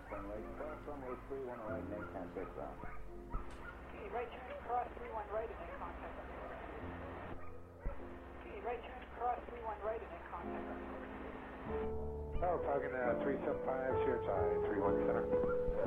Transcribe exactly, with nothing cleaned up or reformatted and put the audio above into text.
runway, cross runway three one right, make contact ground. Okay, right turn, cross three one right and make contact. Okay, right turn, cross three one right and make contact. Oh, Falcon uh, three seven five, share tie, three one center.